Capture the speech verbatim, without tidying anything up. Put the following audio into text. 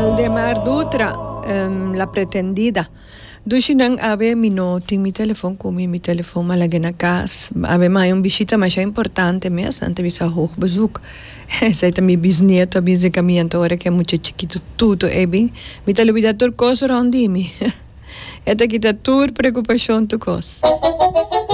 Valdemar Dutra, um, la pretendida. Dushi nang ave mino ting mi telefon kumi mi telefon malagay na kas. Ave may um bisita mas importante mesmo, ante bisa hoog bezoek. Sai ta mi bisnieto binse caminhando ora que é muito chiquito tudo é bem. Mi televisor coso rondi mi. Eta kita tur preocupação tu cos.